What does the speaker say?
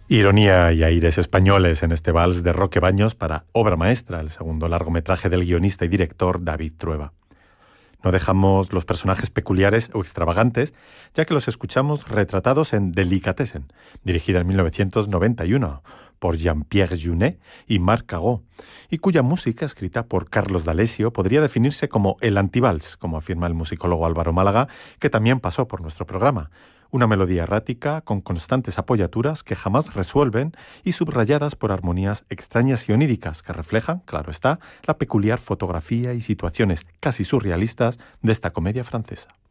Ironía y aires españoles en este vals de Roque Baños para Obra Maestra, el segundo largometraje del guionista y director David Trueba. No dejamos los personajes peculiares o extravagantes, ya que los escuchamos retratados en Delicatessen, dirigida en 1991 por Jean-Pierre Jeunet y Marc Cagó, y cuya música, escrita por Carlos D'Alessio, podría definirse como el antivals, como afirma el musicólogo Álvaro Málaga, que también pasó por nuestro programa. Una melodía errática con constantes apoyaturas que jamás resuelven y subrayadas por armonías extrañas y oníricas que reflejan, claro está, la peculiar fotografía y situaciones casi surrealistas de esta comedia francesa.